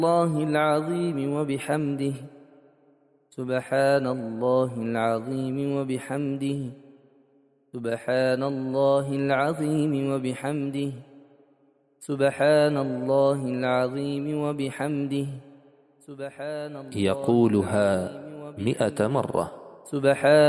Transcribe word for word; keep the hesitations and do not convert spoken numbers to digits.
الله العظيم وبحمده سبحان الله العظيم وبحمده سبحان الله العظيم وبحمده سبحان الله العظيم وبحمده سبحان الله يقولها مئة مرة. سبحان